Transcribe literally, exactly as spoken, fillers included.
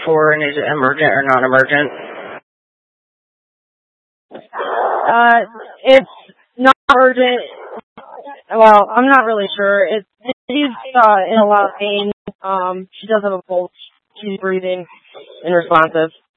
for, and is it emergent or non-emergent? Uh, it's not urgent. Well, I'm not really sure. It's she's uh, in a lot of pain. Um, she does have a pulse. She's breathing and responsive.